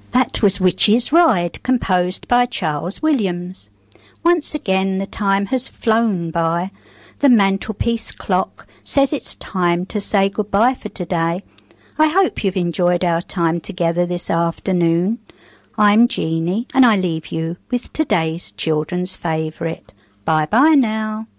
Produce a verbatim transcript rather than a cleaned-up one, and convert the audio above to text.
That was Witch's Ride, composed by Charles Williams. Once again the time has flown by. The mantelpiece clock says it's time to say goodbye for today. I hope you've enjoyed our time together this afternoon. I'm Jeanie, and I leave you with today's children's favourite. Bye-bye now.